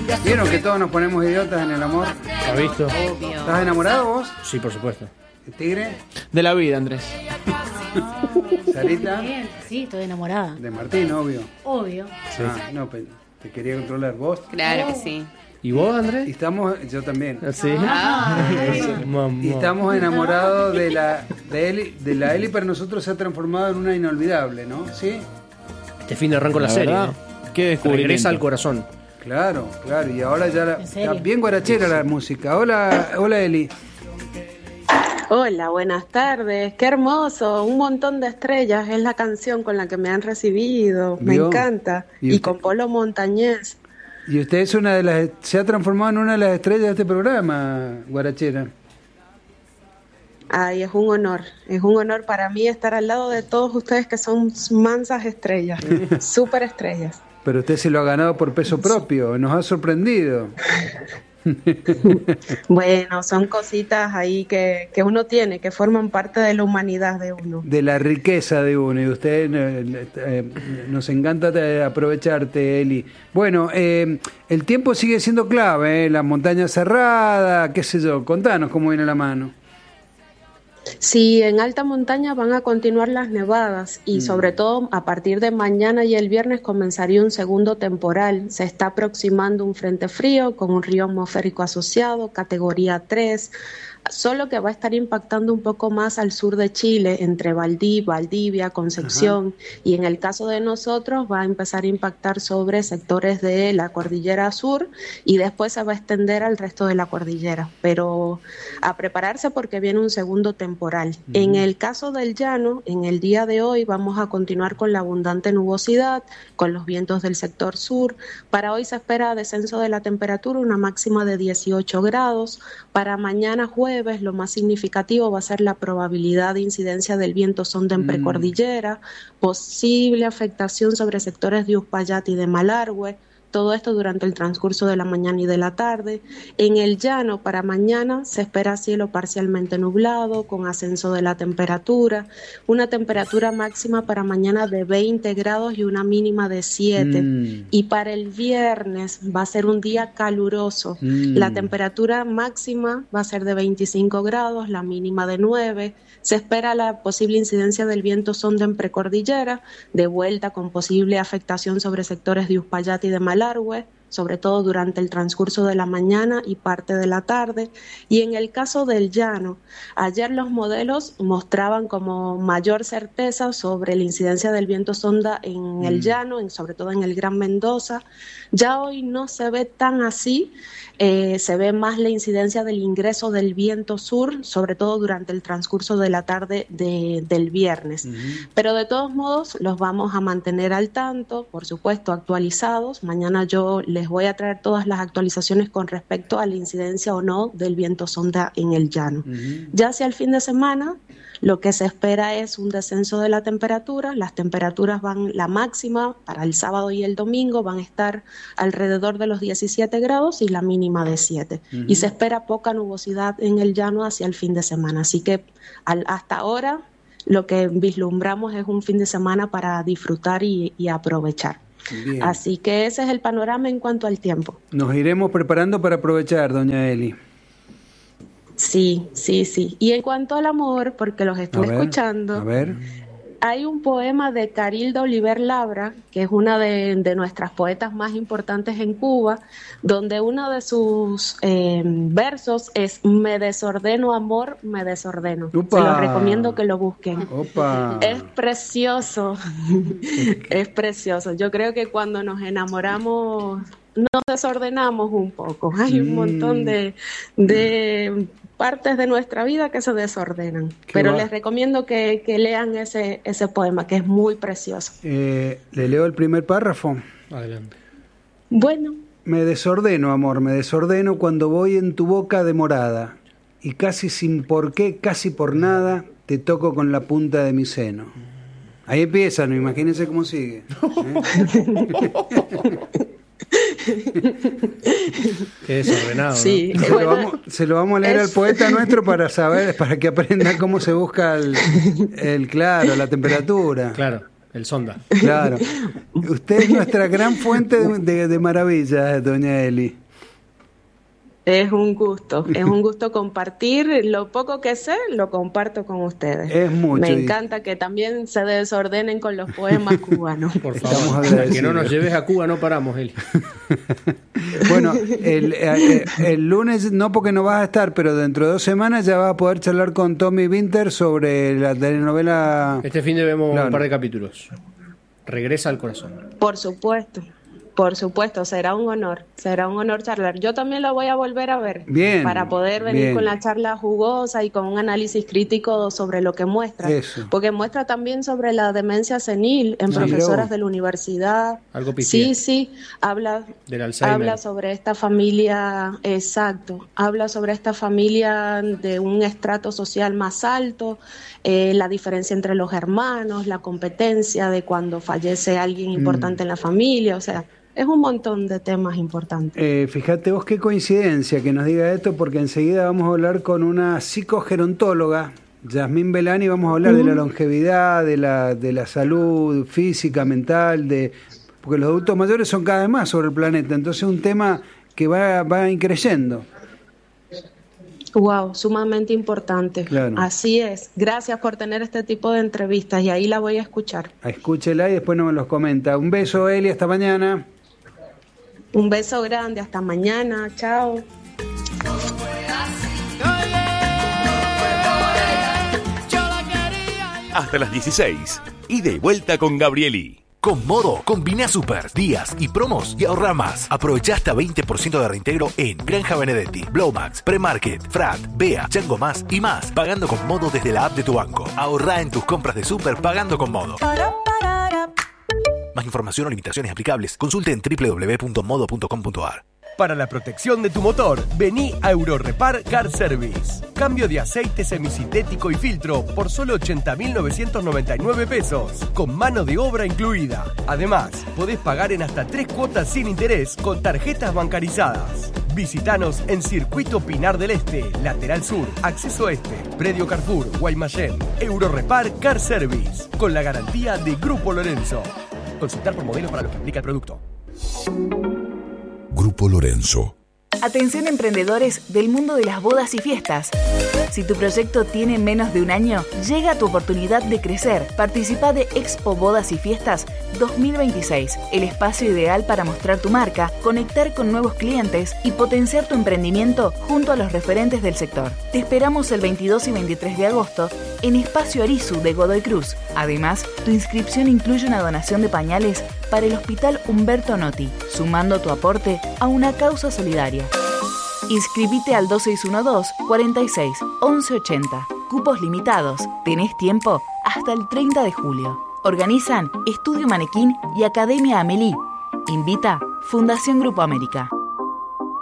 ¿Vieron que todos nos ponemos idiotas en el amor? ¿Has visto? Obvio. ¿Estás enamorado vos? Sí, por supuesto. ¿El tigre? De la vida, Andrés. ¿Sarita? Bien, sí, estoy enamorada. De Martín, obvio. Obvio. Ah, no, te quería controlar vos. Claro que sí. ¿Y vos, Y Andrés? estamos, yo también. Sí. Mamá. Y estamos enamorados de la Eli, para nosotros se ha transformado en una inolvidable, ¿no? ¿Sí? Este fin de arranco la serie. verdad, qué descubrimiento. Regresa al corazón. Claro, claro. Y ahora ya ¿En serio? está bien guarachera la música. Hola, hola Eli. Hola, buenas tardes. Qué hermoso. Un montón de estrellas es la canción con la que me han recibido. Me ¿Vio? encanta. ¿Y Y usted? con Polo Montañés. Y usted es se ha transformado en una de las estrellas de este programa, guarachera. Ay, es un honor. Es un honor para mí estar al lado de todos ustedes que son mansas estrellas. Súper estrellas. Pero usted se lo ha ganado por peso propio, nos ha sorprendido. Bueno, son cositas ahí que uno tiene, que forman parte de la humanidad de uno. De la riqueza de uno, y usted nos encanta aprovecharte, Eli. Bueno, el tiempo sigue siendo clave, la montaña cerrada, qué sé yo, contanos cómo viene la mano. Sí, en alta montaña van a continuar las nevadas y sobre todo a partir de mañana y el viernes comenzaría un segundo temporal. Se está aproximando un frente frío con un río atmosférico asociado, categoría 3, solo que va a estar impactando un poco más al sur de Chile, entre Valdivia, Concepción, y en el caso de nosotros va a empezar a impactar sobre sectores de la cordillera sur y después se va a extender al resto de la cordillera, pero a prepararse porque viene un segundo temporal. En el caso del llano, en el día de hoy vamos a continuar con la abundante nubosidad, con los vientos del sector sur. Para hoy se espera descenso de la temperatura, una máxima de 18 grados. Para mañana jueves lo más significativo va a ser la probabilidad de incidencia del viento sonda en precordillera, posible afectación sobre sectores de Uspallati y de Malargüe. Todo esto durante el transcurso de la mañana y de la tarde. En el llano para mañana se espera cielo parcialmente nublado con ascenso de la temperatura, una temperatura máxima para mañana de 20 grados y una mínima de 7. Y para el viernes va a ser un día caluroso. La temperatura máxima va a ser de 25 grados, la mínima de 9. Se espera la posible incidencia del viento sonda en precordillera, de vuelta con posible afectación sobre sectores de Uspallati y de Malargüe, sobre todo durante el transcurso de la mañana y parte de la tarde. Y en el caso del llano, ayer los modelos mostraban como mayor certeza sobre la incidencia del viento sonda en el llano, sobre todo en el Gran Mendoza. Ya hoy no se ve tan así, se ve más la incidencia del ingreso del viento sur, sobre todo durante el transcurso de la tarde del viernes. Pero de todos modos los vamos a mantener al tanto, por supuesto actualizados. Mañana yo les voy a traer todas las actualizaciones con respecto a la incidencia o no del viento sonda en el llano. Ya hacia el fin de semana lo que se espera es un descenso de la temperatura. Las temperaturas la máxima para el sábado y el domingo van a estar alrededor de los 17 grados y la mínima de 7. Y se espera poca nubosidad en el llano hacia el fin de semana. Así que hasta ahora lo que vislumbramos es un fin de semana para disfrutar y aprovechar. Bien. Así que ese es el panorama en cuanto al tiempo. Nos iremos preparando para aprovechar, doña Eli. Sí. Y en cuanto al amor, porque los estoy escuchando, A ver. hay un poema de Carilda Oliver Labra, que es una de nuestras poetas más importantes en Cuba, donde uno de sus versos es: me desordeno, amor, me desordeno. ¡Upa! Se los recomiendo que lo busquen. Opa. Es precioso, es precioso. Yo creo que cuando nos enamoramos nos desordenamos un poco. Hay un montón de partes de nuestra vida que se desordenan. Pero les recomiendo que lean ese poema, que es muy precioso. ¿Le leo el primer párrafo? Adelante. Bueno. Me desordeno, amor, me desordeno cuando voy en tu boca demorada y casi sin por qué, casi por nada, te toco con la punta de mi seno. Ahí empieza, ¿no? Imagínense cómo sigue. Qué desordenado. Sí, ¿no? Se lo vamos a leer al poeta nuestro para que aprenda cómo se busca claro, la temperatura. Claro. El sonda. Claro. Usted es nuestra gran fuente de maravillas, doña Eli. Es un gusto compartir. Lo poco que sé, lo comparto con ustedes. Es mucho. Me encanta que también se desordenen con los poemas cubanos. Por favor, que no nos lleves a Cuba, no paramos, Eli. Bueno, el lunes, no porque no vas a estar, pero dentro de 2 semanas ya vas a poder charlar con Tommy Winter sobre la telenovela. Este fin de vemos un par de capítulos. Regresa al corazón. Por supuesto, será un honor charlar. Yo también la voy a volver a ver. Bien, para poder venir bien. con la charla jugosa y con un análisis crítico sobre lo que muestra. Eso. Porque muestra también sobre la demencia senil en profesoras de la universidad. Algo pitié. Sí, habla sobre esta familia, exacto, habla sobre esta familia de un estrato social más alto, la diferencia entre los hermanos, la competencia de cuando fallece alguien importante en la familia, o sea, es un montón de temas importantes. Fíjate vos qué coincidencia que nos diga esto, porque enseguida vamos a hablar con una psicogerontóloga, Yasmín Belani, vamos a hablar de la longevidad, de la salud física, mental, porque los adultos mayores son cada vez más sobre el planeta, entonces es un tema que va increyendo. Wow, sumamente importante. Claro. Así es. Gracias por tener este tipo de entrevistas y ahí la voy a escuchar. Escúchela y después nos los comenta. Un beso, Eli, hasta mañana. Un beso grande, hasta mañana. Chao. Hasta las 16. Ida y vuelta con Gabrieli. Con Modo, combina super, días y promos y ahorra más. Aprovecha hasta 20% de reintegro en Granja Benedetti, Blowmax, Premarket, Frat, Bea, Chango Más y más. Pagando con Modo desde la app de tu banco. Ahorra en tus compras de super pagando con Modo. Más información o limitaciones aplicables, consulte en www.modo.com.ar. Para la protección de tu motor, vení a Eurorepar Car Service. Cambio de aceite semisintético y filtro por solo 80.999 pesos, con mano de obra incluida. Además, podés pagar en hasta 3 cuotas sin interés con tarjetas bancarizadas. Visítanos en Circuito Pinar del Este, Lateral Sur, Acceso Este, Predio Carrefour, Guaymallén. Eurorepar Car Service, con la garantía de Grupo Lorenzo. Consultar por modelos para lo que implica el producto. Grupo Lorenzo. Atención emprendedores del mundo de las bodas y fiestas. Si tu proyecto tiene menos de un año, llega tu oportunidad de crecer. Participa de Expo Bodas y Fiestas 2026, el espacio ideal para mostrar tu marca, conectar con nuevos clientes y potenciar tu emprendimiento junto a los referentes del sector. Te esperamos el 22 y 23 de agosto en Espacio Arizu de Godoy Cruz. Además, tu inscripción incluye una donación de pañales para el Hospital Humberto Notti, sumando tu aporte a una causa solidaria. Inscribite al 2612-46-1180. Cupos limitados. Tenés tiempo hasta el 30 de julio. Organizan Estudio Manequín y Academia Amelie. Invita Fundación Grupo América.